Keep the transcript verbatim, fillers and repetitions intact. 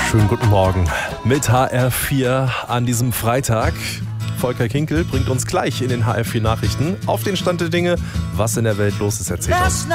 Schönen guten Morgen mit H R vier an diesem Freitag. Volker Kinkel bringt uns gleich in den H R vier Nachrichten auf den Stand der Dinge, was in der Welt los ist, erzählt uns.